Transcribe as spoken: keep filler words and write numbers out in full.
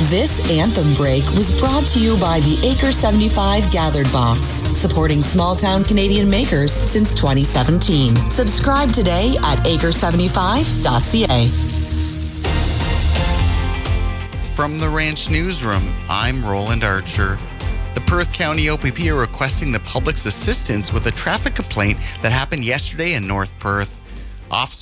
This Anthem break was brought to you by the Acre seventy-five Gathered Box, supporting small-town Canadian makers since twenty seventeen. Subscribe today at acre seventy-five dot c a. From the Ranch Newsroom, I'm Roland Archer. The Perth County O P P are requesting the public's assistance with a traffic complaint that happened yesterday in North Perth. Officers